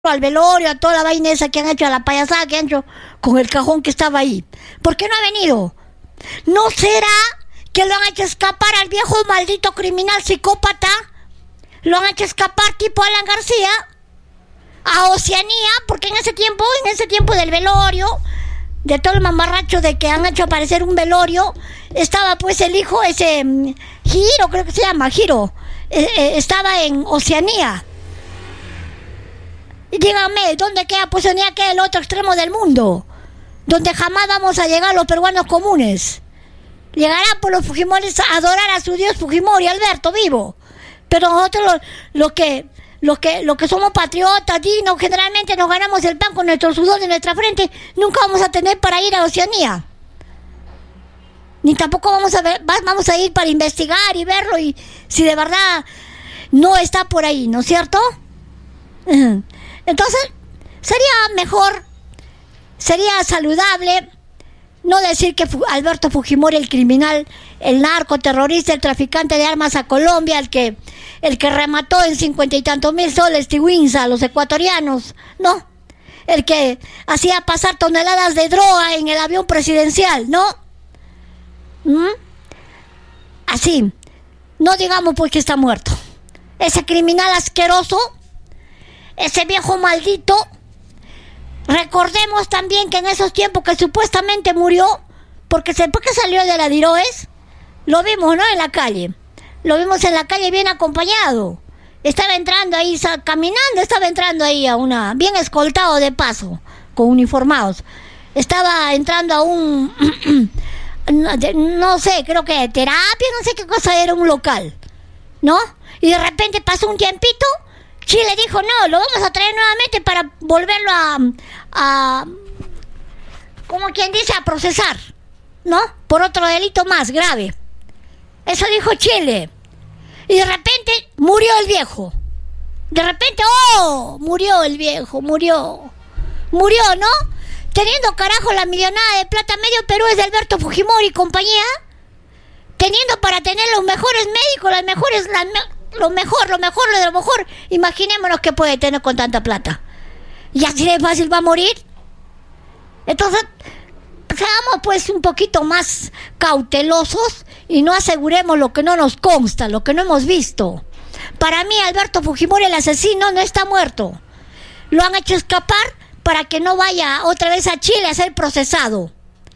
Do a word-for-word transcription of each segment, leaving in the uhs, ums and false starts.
al velorio, a toda la vaina esa que han hecho, a la payasada que han hecho con el cajón que estaba ahí. ¿Por qué no ha venido? ¿No será que lo han hecho escapar al viejo maldito criminal psicópata? Lo han hecho escapar tipo Alan García a Oceanía, porque en ese tiempo, en ese tiempo del velorio, de todo el mamarracho de que han hecho aparecer un velorio, estaba pues el hijo ese Giro, creo que se llama Giro, eh, eh, estaba en Oceanía. Y díganme, ¿dónde queda pues Oceanía? Queda el otro extremo del mundo, donde jamás vamos a llegar los peruanos comunes. Llegarán por los Fujimoris a adorar a su dios Fujimori, Alberto, vivo. Pero nosotros los, los que los que los que somos patriotas, dignos, generalmente nos ganamos el pan con nuestro sudor de nuestra frente, nunca vamos a tener para ir a Oceanía. Ni tampoco vamos a ver, vamos a ir para investigar y verlo, y si de verdad no está por ahí, ¿no es cierto? Entonces, sería mejor, sería saludable no decir que Alberto Fujimori, el criminal, el narcoterrorista, el traficante de armas a Colombia, el que el que remató en cincuenta y tantos mil soles Tiwinza a los ecuatorianos, no, el que hacía pasar toneladas de droga en el avión presidencial, ¿no? ¿Mm? Así, no digamos pues que está muerto. Ese criminal asqueroso, ese viejo maldito. Recordemos también que en esos tiempos que supuestamente murió, porque después que salió de la Diroes, lo vimos, ¿no? En la calle. Lo vimos en la calle bien acompañado. Estaba entrando ahí, caminando, estaba entrando ahí a una, bien escoltado de paso, con uniformados. Estaba entrando a un, no, no sé, creo que terapia, no sé qué cosa era, un local, ¿no? Y de repente pasó un tiempito, Chile dijo, no, lo vamos a traer nuevamente para volverlo a, a, como quien dice, a procesar, ¿no? Por otro delito más grave. Eso dijo Chile. Y de repente murió el viejo. De repente, ¡oh! Murió el viejo, murió. Murió, ¿no? Teniendo carajo la millonada de plata, medio Perú es de Alberto Fujimori y compañía. Teniendo para tener los mejores médicos, las mejores, las me- lo mejor, lo mejor, lo de lo mejor. Imaginémonos qué puede tener con tanta plata. Y así de fácil va a morir. Entonces, seamos pues un poquito más cautelosos y no aseguremos lo que no nos consta, lo que no hemos visto. Para mí, Alberto Fujimori, el asesino, no está muerto. Lo han hecho escapar para que no vaya otra vez a Chile a ser procesado.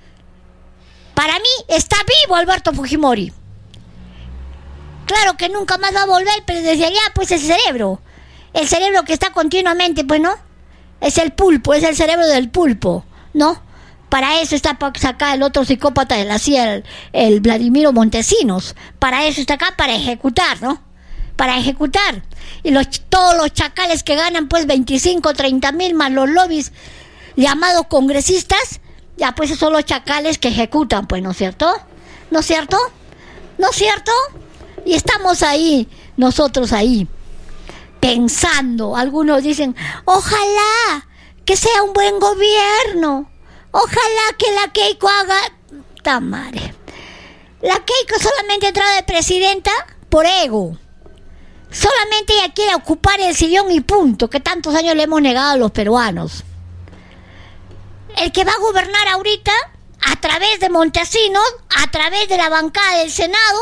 Para mí, está vivo Alberto Fujimori. Claro que nunca más va a volver, pero desde allá, pues el cerebro. El cerebro que está continuamente, pues, ¿no? Es el pulpo, es el cerebro del pulpo, ¿no? Para eso está acá el otro psicópata de la C I A, el, el Vladimiro Montesinos. Para eso está acá, para ejecutar, ¿no? Para ejecutar. Y los, todos los chacales que ganan, pues, veinticinco, treinta mil, más los lobbies llamados congresistas, ya, pues, esos son los chacales que ejecutan, pues, ¿no es cierto? ¿No es cierto? ¿No es cierto? Y estamos ahí, nosotros ahí, pensando. Algunos dicen, ojalá que sea un buen gobierno. Ojalá que la Keiko haga... ¡Ta madre! La Keiko solamente entró de presidenta por ego. Solamente ella quiere ocupar el sillón y punto, que tantos años le hemos negado a los peruanos. El que va a gobernar ahorita, a través de Montesinos, a través de la bancada del Senado,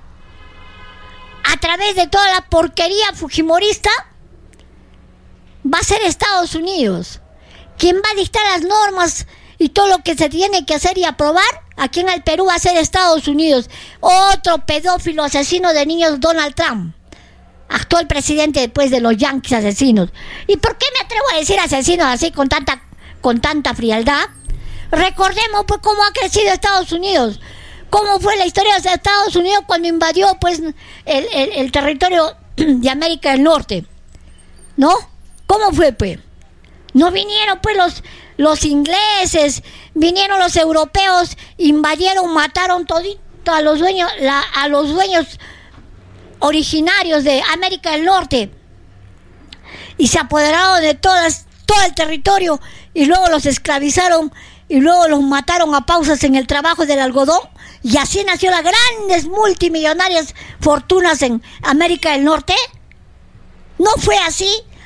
a través de toda la porquería fujimorista, va a ser Estados Unidos. Quien va a dictar las normas y todo lo que se tiene que hacer y aprobar, aquí en el Perú va a ser Estados Unidos. Otro pedófilo asesino de niños, Donald Trump, actual presidente después de los yanquis asesinos. ¿Y por qué me atrevo a decir asesinos así con tanta, con tanta frialdad? Recordemos pues cómo ha crecido Estados Unidos, cómo fue la historia de Estados Unidos cuando invadió pues el, el, el territorio de América del Norte, ¿no? ¿Cómo fue pues? No vinieron pues los, los ingleses, vinieron los europeos, invadieron, mataron todito a los dueños, la, a los dueños originarios de América del Norte y se apoderaron de todas, todo el territorio y luego los esclavizaron y luego los mataron a pausas en el trabajo del algodón, y así nació las grandes multimillonarias fortunas en América del Norte. No fue así.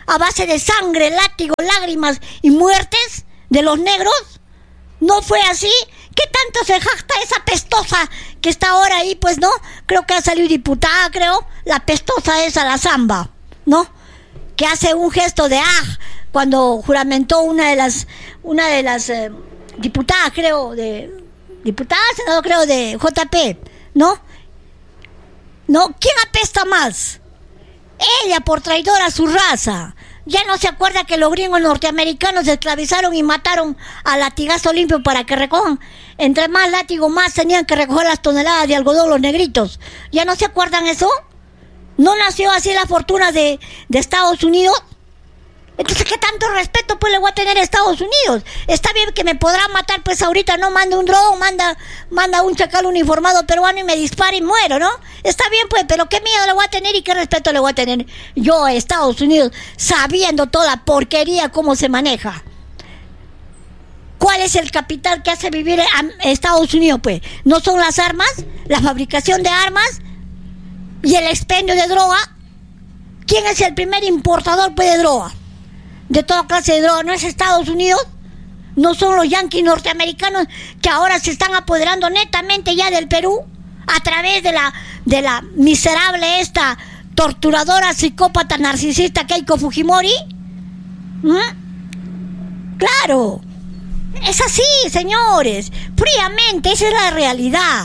a base de sangre, látigo, lágrimas y muertes de los negros? ¿No fue así? ¿Qué tanto se jacta esa pestosa que está ahora ahí? Pues no, creo que ha salido diputada, creo, la pestosa esa, la Zamba, ¿no? Que hace un gesto de ah cuando juramentó una de las una de las eh, diputadas, creo, de diputada, senador, creo, de J P, ¿no? ¿No? ¿Quién apesta más? Ella, por traidora a su raza. Ya no se acuerda que los gringos norteamericanos esclavizaron y mataron a latigazo limpio para que recojan. Entre más látigo, más tenían que recoger las toneladas de algodón los negritos. ¿Ya no se acuerdan eso? ¿No nació así la fortuna de, de Estados Unidos? Entonces, ¿qué tanto respeto pues le voy a tener a Estados Unidos? Está bien que me podrán matar, pues ahorita no manda un dron, manda, manda un chacal uniformado peruano y me dispara y muero, ¿no? Está bien pues, pero ¿qué miedo le voy a tener y qué respeto le voy a tener yo a Estados Unidos sabiendo toda la porquería cómo se maneja? ¿Cuál es el capital que hace vivir a Estados Unidos pues? ¿No son las armas? ¿La fabricación de armas? ¿Y el expendio de droga? ¿Quién es el primer importador pues de droga? De toda clase de droga, ¿no es Estados Unidos? ¿No son los yanquis norteamericanos que ahora se están apoderando netamente ya del Perú? A través de la, de la miserable esta torturadora, psicópata, narcisista Keiko Fujimori. ¿Mm? Claro, es así, señores, fríamente, esa es la realidad.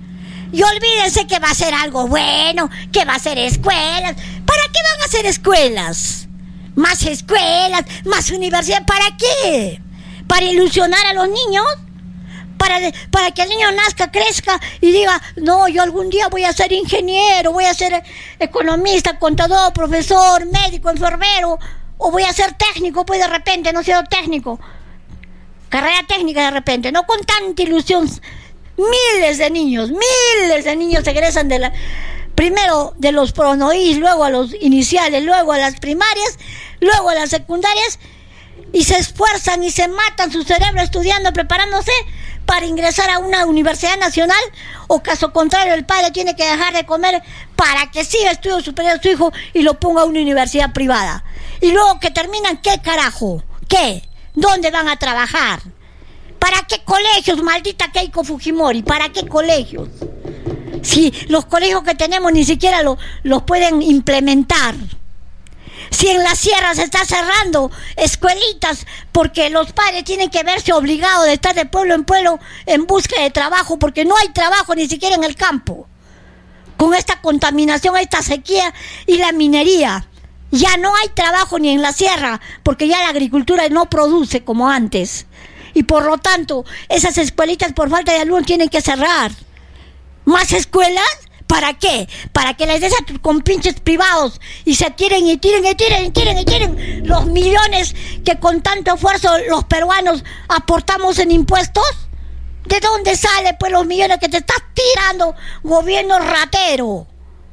Y olvídense que va a ser algo bueno, que va a ser escuelas. ¿Para qué van a hacer escuelas? Más escuelas, más universidades, ¿para qué? ¿Para ilusionar a los niños? ¿Para, para que el niño nazca, crezca y diga, no, yo algún día voy a ser ingeniero, voy a ser economista, contador, profesor, médico, enfermero, o voy a ser técnico, pues de repente, no siendo técnico, carrera técnica de repente, no con tanta ilusión? Miles de niños, miles de niños egresan de la... Primero de los pronoís, luego a los iniciales, luego a las primarias, luego a las secundarias, y se esfuerzan y se matan su cerebro estudiando, preparándose para ingresar a una universidad nacional, o caso contrario, el padre tiene que dejar de comer para que siga estudios superiores a su hijo y lo ponga a una universidad privada. Y luego que terminan, ¿qué carajo? ¿Qué? ¿Dónde van a trabajar? ¿Para qué colegios, maldita Keiko Fujimori? ¿Para qué colegios? Si los colegios que tenemos ni siquiera lo, los pueden implementar. Si en la sierra se está cerrando escuelitas porque los padres tienen que verse obligados de estar de pueblo en pueblo en busca de trabajo, porque no hay trabajo ni siquiera en el campo. Con esta contaminación, esta sequía y la minería, ya no hay trabajo ni en la sierra, porque ya la agricultura no produce como antes. Y por lo tanto, esas escuelitas por falta de alumnos tienen que cerrar. ¿Más escuelas? ¿Para qué? Para que les des a tus compinches privados y se tiren y tiren y tiren y tiren y tiren los millones que con tanto esfuerzo los peruanos aportamos en impuestos. ¿De dónde sale pues los millones que te estás tirando, gobierno ratero?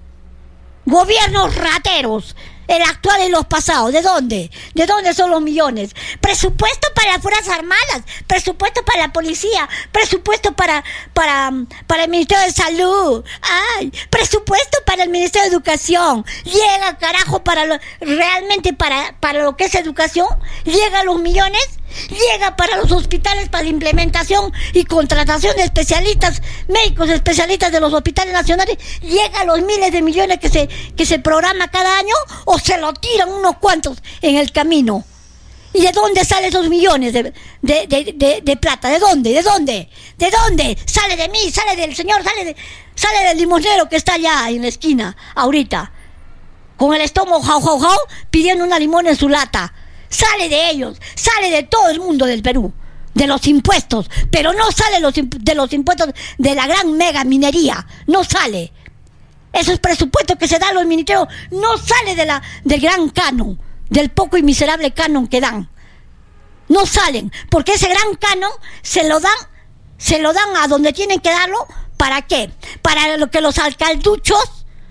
Gobiernos rateros, el actual y los pasados. ¿De dónde? ¿De dónde son los millones? Presupuesto para las Fuerzas Armadas, presupuesto para la policía, presupuesto para, para, para el Ministerio de Salud, ay, presupuesto para el Ministerio de Educación. Llega, carajo, para lo, realmente para, para lo que es educación, llega los millones. Llega para los hospitales, para la implementación y contratación de especialistas, médicos especialistas de los hospitales nacionales. Llega a los miles de millones que se, que se programa cada año, o se lo tiran unos cuantos en el camino. ¿Y de dónde salen esos millones de, de, de, de, de plata? ¿De dónde? ¿De dónde? ¿De dónde? Sale de mí, sale del señor, sale, de, sale del limonero que está allá en la esquina, ahorita, con el estómago jau, jau, jau, pidiendo una limón en su lata. Sale de ellos, sale de todo el mundo del Perú, de los impuestos, pero no sale los, de los impuestos de la gran mega minería, no sale. Esos presupuestos que se dan a los ministerios no sale de la, del gran canon, del poco y miserable canon que dan. No salen, porque ese gran canon se lo dan, se lo dan a donde tienen que darlo. ¿Para qué? Para lo que los alcalduchos,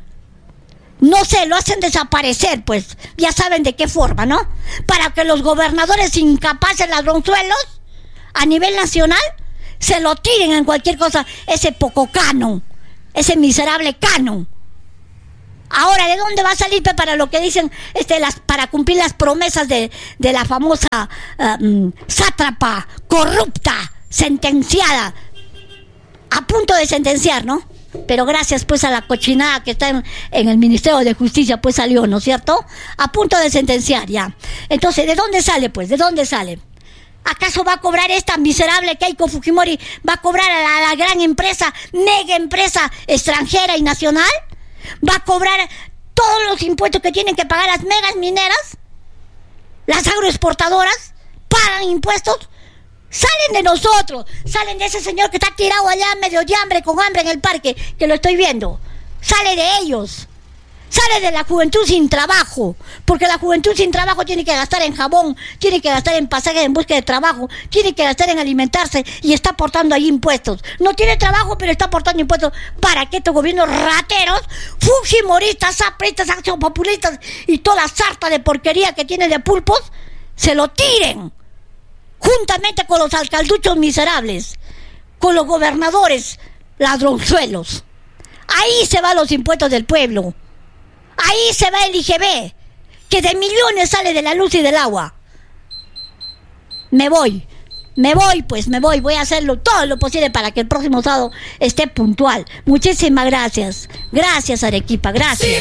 no sé, lo hacen desaparecer, pues, ya saben de qué forma, ¿no? Para que los gobernadores incapaces, ladronzuelos, a nivel nacional, se lo tiren en cualquier cosa, ese poco canon, ese miserable canon. Ahora, ¿de dónde va a salir pe, para lo que dicen, este, las, para cumplir las promesas de, de la famosa uh, sátrapa, corrupta, sentenciada, a punto de sentenciar, ¿no? Pero gracias pues a la cochinada que está en, en el Ministerio de Justicia, pues salió, ¿no es cierto? A punto de sentenciar ya. Entonces, ¿de dónde sale pues? ¿De dónde sale? ¿Acaso va a cobrar esta miserable Keiko Fujimori? ¿Va a cobrar a la, a la gran empresa, mega empresa extranjera y nacional? ¿Va a cobrar todos los impuestos que tienen que pagar las megas mineras? ¿Las agroexportadoras pagan impuestos? Salen de nosotros, salen de ese señor que está tirado allá medio de hambre, con hambre en el parque, que lo estoy viendo. Sale de ellos. Sale de la juventud sin trabajo, porque la juventud sin trabajo tiene que gastar en jabón, tiene que gastar en pasajes en busca de trabajo, tiene que gastar en alimentarse y está aportando ahí impuestos. No tiene trabajo, pero está aportando impuestos para que estos gobiernos rateros, fujimoristas, zapristas, accionpopulistas y toda la sarta de porquería que tiene de pulpos, se lo tiren, juntamente con los alcalduchos miserables, con los gobernadores ladronzuelos. Ahí se van los impuestos del pueblo. Ahí se va el I G B, que de millones sale de la luz y del agua. Me voy, me voy, pues me voy. Voy a hacerlo todo lo posible para que el próximo sábado esté puntual. Muchísimas gracias. Gracias, Arequipa, gracias.